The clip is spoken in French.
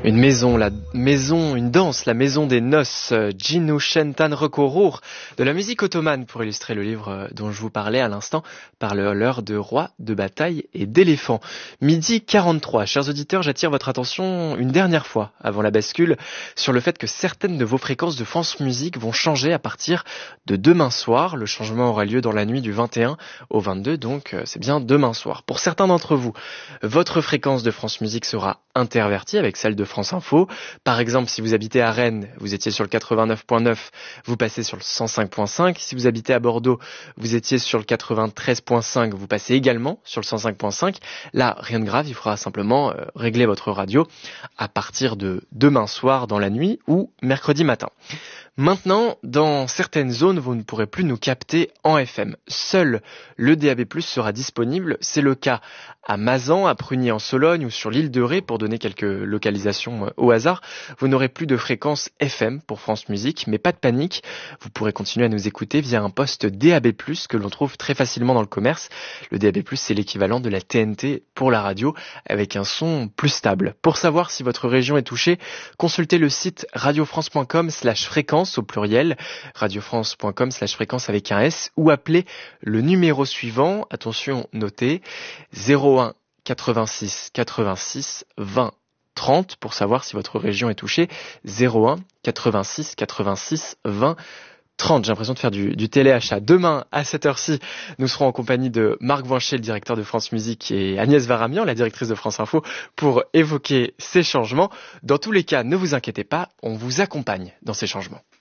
Une danse, la maison des noces, Jinu Shentan Rekorur, de la musique ottomane pour illustrer le livre dont je vous parlais à l'instant, par l'heure de rois, de bataille et d'éléphants. Midi 43, chers auditeurs, j'attire votre attention une dernière fois avant la bascule sur le fait que certaines de vos fréquences de France Musique vont changer à partir de demain soir. Le changement aura lieu dans la nuit du 21 au 22, donc c'est bien demain soir. Pour certains d'entre vous, votre fréquence de France Musique sera intervertie avec celle de France Info. Par exemple, si vous habitez à Rennes, vous étiez sur le 89.9, vous passez sur le 105.5. Si vous habitez à Bordeaux, vous étiez sur le 93.5, vous passez également sur le 105.5. Là, rien de grave, il faudra simplement régler votre radio à partir de demain soir dans la nuit ou mercredi matin. Maintenant, dans certaines zones, vous ne pourrez plus nous capter en FM. Seul le DAB+ sera disponible. C'est le cas à Mazan, à Prunier-en-Sologne ou sur l'île de Ré, pour donner quelques localisations au hasard. Vous n'aurez plus de fréquence FM pour France Musique, mais pas de panique. Vous pourrez continuer à nous écouter via un poste DAB+, que l'on trouve très facilement dans le commerce. Le DAB+, c'est l'équivalent de la TNT pour la radio, avec un son plus stable. Pour savoir si votre région est touchée, consultez le site radiofrance.com/fréquence au pluriel, radiofrance.com/fréquence avec un S, ou appelez le numéro suivant, attention, notez, 01 86 86 20 30 pour savoir si votre région est touchée, 01 86 86 20 30. J'ai l'impression de faire du téléachat. Demain, à cette heure-ci, nous serons en compagnie de Marc Voinchet, le directeur de France Musique, et Agnès Varamian, la directrice de France Info, pour évoquer ces changements. Dans tous les cas, ne vous inquiétez pas, on vous accompagne dans ces changements.